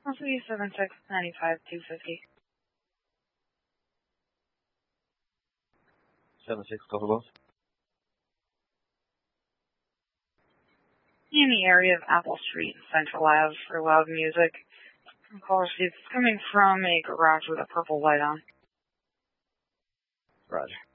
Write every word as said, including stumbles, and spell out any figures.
three seven six nine five two fifty. Seven six, call for both. In the area of Apple Street, Central Ave for loud music. Call received. It's coming from a garage with a purple light on. Roger.